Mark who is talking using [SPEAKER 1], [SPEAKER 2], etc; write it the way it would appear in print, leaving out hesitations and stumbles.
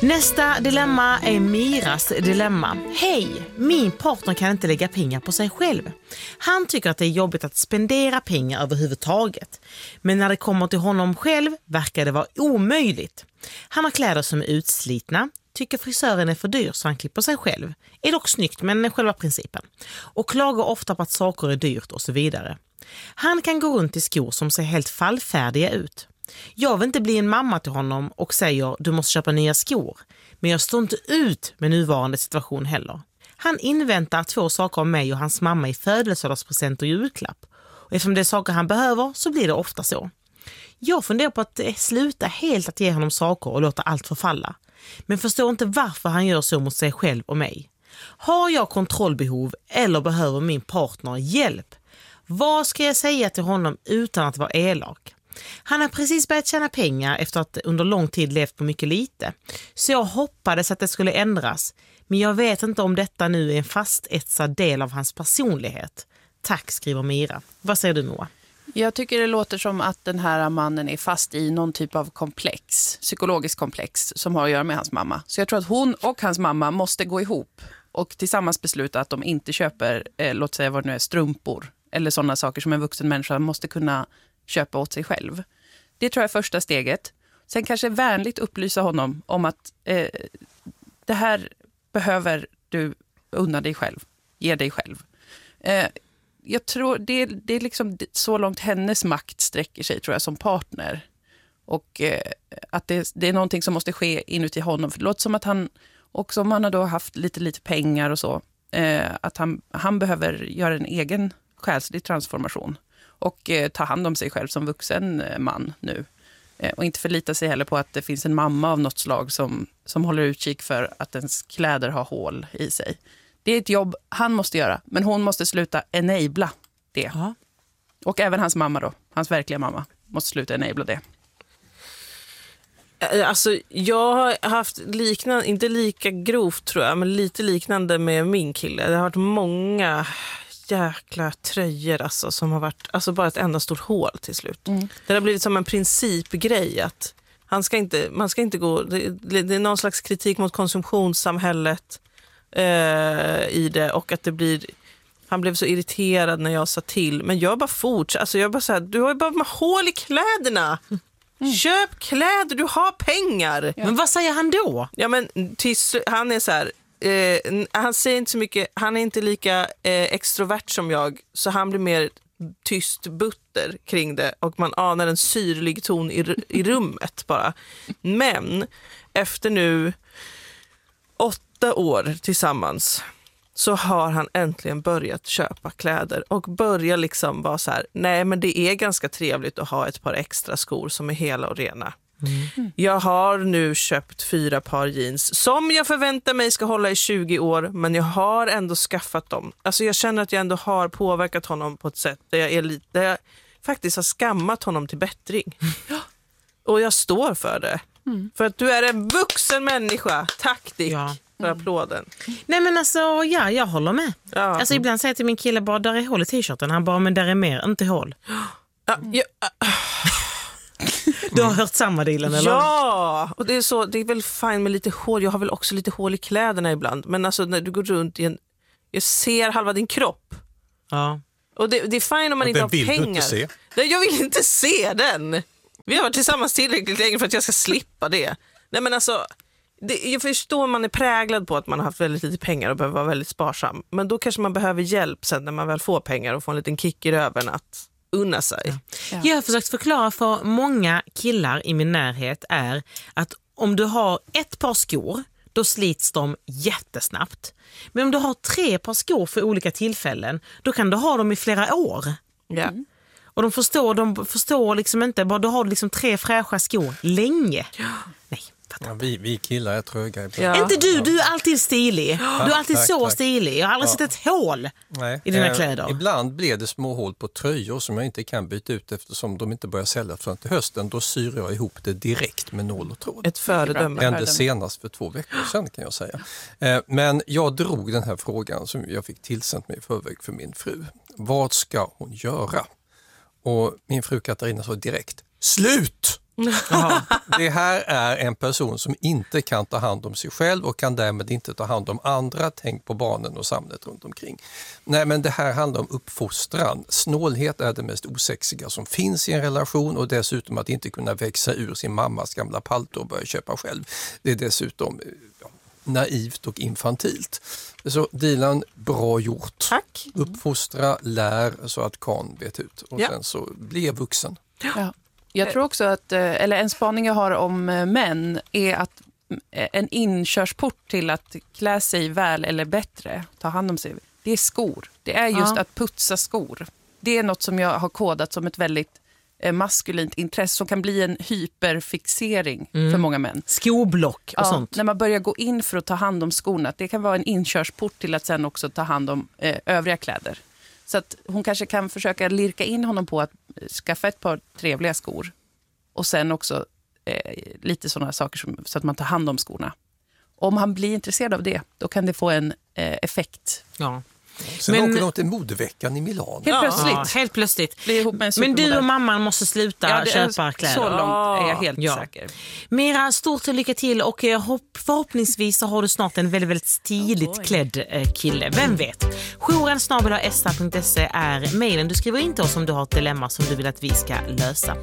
[SPEAKER 1] Nästa dilemma är Miras dilemma. Hej, min partner kan inte lägga pengar på sig själv. Han tycker att det är jobbigt att spendera pengar överhuvudtaget. Men när det kommer till honom själv verkar det vara omöjligt. Han har kläder som är utslitna, tycker frisören är för dyr så han klipper sig själv. Är dock snyggt men själva principen. Och klagar ofta på att saker är dyrt och så vidare. Han kan gå runt i skor som ser helt fallfärdiga ut. Jag vill inte bli en mamma till honom och säger du måste köpa nya skor. Men jag står inte ut med nuvarande situation heller. Han inväntar 2 saker av mig och hans mamma i födelsedagspresent och julklapp. Och eftersom det är saker han behöver så blir det ofta så. Jag funderar på att sluta helt att ge honom saker och låta allt förfalla. Men förstår inte varför han gör så mot sig själv och mig. Har jag kontrollbehov eller behöver min partner hjälp? Vad ska jag säga till honom utan att vara elak? Han har precis börjat tjäna pengar efter att under lång tid levt på mycket lite. Så jag hoppades att det skulle ändras. Men jag vet inte om detta nu är en fastetsad del av hans personlighet. Tack, skriver Mira. Vad säger du, Moa?
[SPEAKER 2] Jag tycker det låter som att den här mannen är fast i någon typ av komplex, psykologisk komplex som har att göra med hans mamma. Så jag tror att hon och hans mamma måste gå ihop och tillsammans besluta att de inte köper, låt säga vad det nu är, strumpor eller sådana saker som en vuxen människa måste kunna köpa åt sig själv. Det tror jag är första steget. Sen kanske vänligt upplysa honom om att det här behöver du unna dig själv, ge dig själv. Jag tror det är liksom så långt hennes makt sträcker sig, tror jag, som partner. Och att det är någonting som måste ske inuti honom. För det låter som att han, också om han har då haft lite pengar och så, att han behöver göra en egen själslig transformation. Och ta hand om sig själv som vuxen man nu. Och inte förlita sig heller på att det finns en mamma av något slag som håller utkik för att ens kläder har hål i sig. Det är ett jobb han måste göra, men hon måste sluta enabla det. Aha. Och även hans mamma då, hans verkliga mamma, måste sluta enabla det.
[SPEAKER 3] Alltså, jag har haft liknande, inte lika grovt tror jag, men lite liknande med min kille. Det har varit många jäkla tröjor alltså, som har varit alltså bara ett enda stort hål till slut. Det har blivit som en principgrej att man ska inte gå, det är någon slags kritik mot konsumtionssamhället i det, och att det blir, han blev så irriterad när jag sa till, men jag bara fortsatte, alltså jag bara så här, du har ju bara med hål i kläderna. Köp kläder, du har pengar.
[SPEAKER 1] Ja. Men vad säger han då?
[SPEAKER 3] Ja, men han är så här, han säger inte så mycket, han är inte lika extrovert som jag, så han blir mer tyst butter kring det och man anar en syrlig ton i rummet bara. Men efter nu 8 år tillsammans så har han äntligen börjat köpa kläder och börjar liksom vara så här, nej men det är ganska trevligt att ha ett par extra skor som är hela och rena. Jag har nu köpt 4 par jeans som jag förväntar mig ska hålla i 20 år, men jag har ändå skaffat dem. Alltså jag känner att jag ändå har påverkat honom på ett sätt där jag faktiskt har skammat honom till bättring. Och jag står för det. För att du är en vuxen människa. Tack Dick. Ja. För applåden.
[SPEAKER 1] Nej men alltså, ja, jag håller med. Ja. Alltså ibland säger jag till min kille bara, där är hål i t-shirten. Han bara, men där är mer, inte hål. Du har hört samma dealen eller?
[SPEAKER 3] Ja, och det är väl fint med lite hål. Jag har väl också lite hål i kläderna ibland. Men alltså när du går runt jag ser halva din kropp. Ja. Och det är fint om man inte har pengar.
[SPEAKER 4] Den vill du inte se.
[SPEAKER 3] Nej, jag vill inte se den. Vi har varit tillsammans tillräckligt länge för att jag ska slippa det. Nej men alltså, jag förstår man är präglad på att man har haft väldigt lite pengar och behöver vara väldigt sparsam. Men då kanske man behöver hjälp sen när man väl får pengar och får en liten kick i röven att unna sig.
[SPEAKER 1] Ja. Jag har försökt förklara för många killar i min närhet är att om du har 1 par skor, då slits de jättesnabbt. Men om du har 3 par skor för olika tillfällen, då kan du ha dem i flera år.
[SPEAKER 3] Ja.
[SPEAKER 1] Och de förstår liksom inte, bara du har liksom 3 fräscha skor länge. Nej.
[SPEAKER 4] Ja, vi killar är tröga ibland.
[SPEAKER 1] Ja. Inte du är alltid stilig. Du är alltid tack. Stilig. Jag har aldrig sett ett hål i dina kläder.
[SPEAKER 4] Ibland blir det små hål på tröjor som jag inte kan byta ut eftersom de inte börjar sälja förrän till hösten. Då syr jag ihop det direkt med nål och tråd.
[SPEAKER 3] Ett föredöme.
[SPEAKER 4] Hände senast för 2 veckor sedan kan jag säga. Men jag drog den här frågan som jag fick tillsänt mig i förväg för min fru. Vad ska hon göra? Och min fru Katarina sa direkt, slut! Det här är en person som inte kan ta hand om sig själv och kan därmed inte ta hand om andra. Tänk på barnen och samhället runt omkring. Nej, men det här handlar om uppfostran. Snålhet är det mest osexiga som finns i en relation, och dessutom att inte kunna växa ur sin mammas gamla palto och börja köpa själv. Det är dessutom naivt och infantilt. Så Dilan, bra gjort.
[SPEAKER 3] Tack.
[SPEAKER 4] Uppfostra, lär så att Kahn vet ut och sen så blir vuxen.
[SPEAKER 2] Ja. Jag tror också att, eller en spaning jag har om män är att en inkörsport till att klä sig väl eller bättre, ta hand om sig, det är skor. Det är just att putsa skor. Det är något som jag har kodat som ett väldigt maskulint intresse som kan bli en hyperfixering för många män.
[SPEAKER 1] Skoblock och sånt.
[SPEAKER 2] När man börjar gå in för att ta hand om skorna, det kan vara en inkörsport till att sen också ta hand om övriga kläder. Så att hon kanske kan försöka lirka in honom på att skaffa ett par trevliga skor. Och sen också lite sådana saker så att man tar hand om skorna. Om han blir intresserad av det, då kan det få en effekt.
[SPEAKER 1] Ja.
[SPEAKER 4] Sen åker de till modeveckan i Milano.
[SPEAKER 1] Helt plötsligt.
[SPEAKER 2] Men
[SPEAKER 1] du och mamman måste sluta köpa kläder.
[SPEAKER 2] Så långt är jag helt säker.
[SPEAKER 1] Mira, stort lycka till, och förhoppningsvis så har du snart en väldigt, väldigt stiligt klädd kille. Vem vet? jouren@sta.se är mejlen du skriver in till oss om du har ett dilemma som du vill att vi ska lösa.